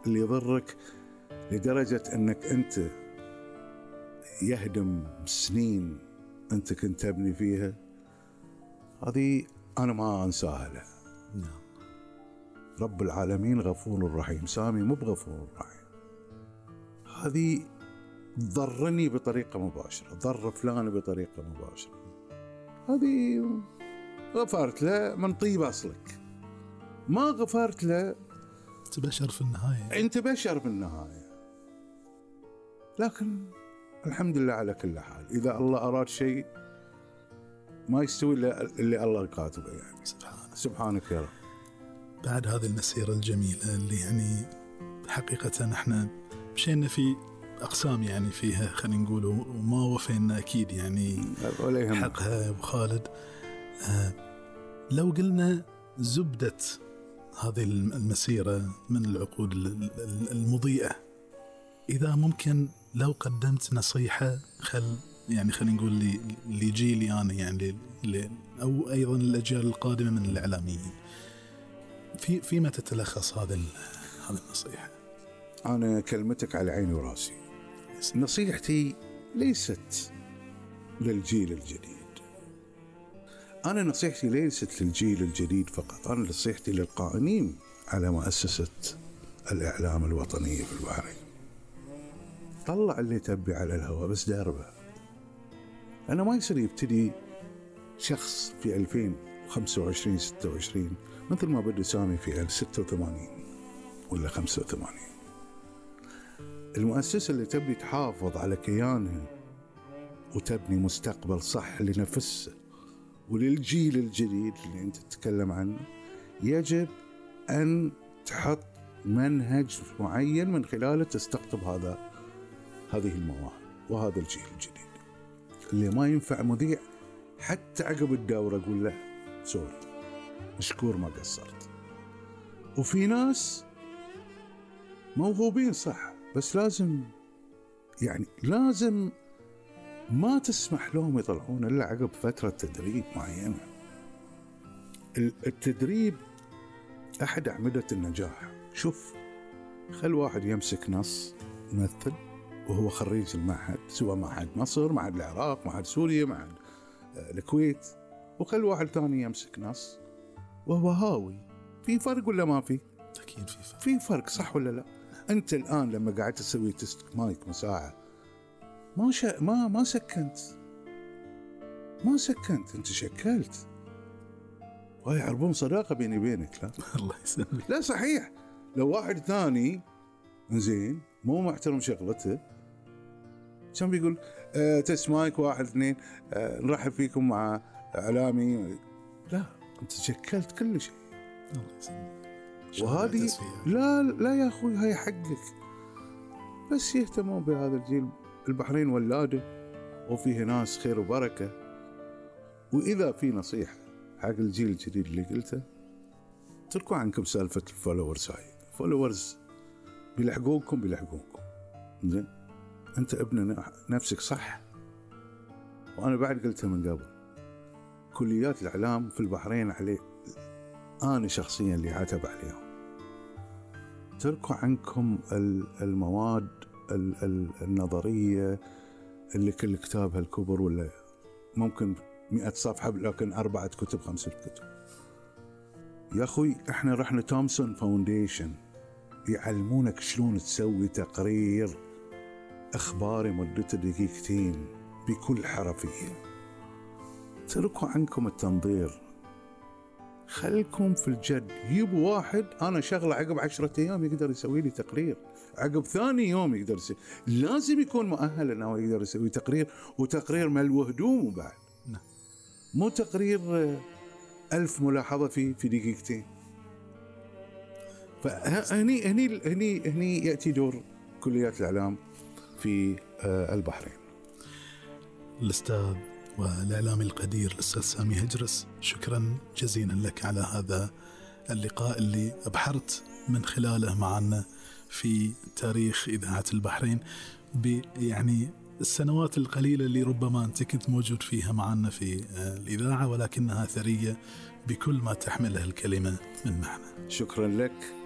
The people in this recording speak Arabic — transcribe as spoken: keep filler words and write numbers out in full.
اللي يضرك لدرجة أنك أنت يهدم سنين أنت كنت تبني فيها، هذه أنا ما أنساها له. رب العالمين غفور رحيم، سامي مو بغفور رحيم. هذه ضرني بطريقة مباشرة، ضر فلان بطريقة مباشرة، هذه غفرت له من طيب أصلك. ما غفرت له، أنت بشر في النهاية، أنت بشر في النهاية. لكن الحمد لله على كل حال، إذا الله أراد شيء ما يستوي اللي الله كاتبه يعني. سبحانه. سبحانك يا رب. بعد هذه المسيرة الجميلة اللي يعني حقيقة احنا مشينا في أقسام يعني فيها خلينا نقول وما وفينا أكيد يعني حقها أبو خالد، آه لو قلنا زبدة هذه المسيرة من العقود المضيئة، إذا ممكن لو قدمت نصيحة خل يعني خلينا نقول لي لجيلي أنا يعني لي أو أيضا الأجيال القادمة من الإعلاميين، في فيما تتلخص هذا هذا النصيحة؟ أنا كلمتك على عيني وراسي. نصيحتي ليست للجيل الجديد، أنا نصيحتي ليست للجيل الجديد فقط، أنا نصيحتي للقائمين على مؤسسة الإعلام الوطنية في البحرين. طلع اللي تبي على الهواء بس دربه. أنا ما يصير يبتدي شخص في ألفين وخمسة وعشرين ستة وعشرين مثل ما بدأ سامي في ستة وثمانين ولا خمسة وثمانين. المؤسسة اللي تبي تحافظ على كيانها وتبني مستقبل صح لنفسه وللجيل الجديد اللي أنت تتكلم عنه، يجب أن تحط منهج معين من خلاله تستقطب هذا هذه المواهب وهذا الجيل الجديد. اللي ما ينفع مذيع حتى عقب الدورة أقول له سوري مشكور ما قصرت. وفي ناس موهوبين صح، بس لازم يعني لازم ما تسمح لهم يطلعون إلا عقب فترة تدريب معينة. التدريب أحد أعمدة النجاح. شوف، خل واحد يمسك نص يمثل وهو خريج المعهد، سواء معهد مصر، معهد العراق، معهد سوريا، معهد الكويت، وخل واحد ثاني يمسك نص وهو هاوي. في فرق ولا ما في؟ أكيد في فرق. في فرق صح ولا لا؟ أنت الآن لما قاعد تسوي تست مايك مساعة ما شا... ما ما سكنت ما سكنت أنت شكلت، وهي عربون صداقة بيني بينك. لا الله يسلمك. لا صحيح، لو واحد ثاني زين مو محترم شغلته كان بيقول آه تست مايك واحد اثنين آه نرحب فيكم مع إعلامي. لا، أنت شكلت كل شيء. الله يسلمك. وهذه لا لا يا أخوي، هاي حقك. بس يهتموا بهذا الجيل. البحرين ولادة وفيه ناس خير وبركة. وإذا في نصيحة حق الجيل الجديد اللي قلته، تركوا عنكم سالفة الفولورز. هاي فولورز بيلحقونكم بيلحقونكم زين. أنت ابن نفسك صح. وأنا بعد قلتها من قبل، كليات الإعلام في البحرين عليه أنا شخصيا اللي عاتب عليهم. تركوا عنكم المواد النظرية اللي كل كتابها الكبر ولا ممكن مئة صفحة، لكن أربعة كتب خمسة كتب. يا أخوي إحنا رحنا تومسون فاونديشن يعلمونك شلون تسوي تقرير إخباري مدته دقيقتين بكل حرفية. تركوا عنكم التنظير، خلكم في الجد. يبوا واحد أنا شغله عقب عشرة أيام يقدر يسوي لي تقرير، عقب ثاني يوم يقدر يسوي. لازم يكون مؤهل أنه يقدر يسوي تقرير، وتقرير ملو هدوم بعد، مو تقرير ألف ملاحظة في في دقيقتين. فهني هني هني هني يأتي دور كليات الإعلام في البحرين. الأستاذ والإعلامي القدير الأستاذ سامي هجرس، شكرا جزيلا لك على هذا اللقاء اللي أبحرت من خلاله معنا في تاريخ إذاعة البحرين، يعني السنوات القليلة اللي ربما أنت كنت موجود فيها معنا في الإذاعة، ولكنها ثرية بكل ما تحمله الكلمة من معنى. شكرا لك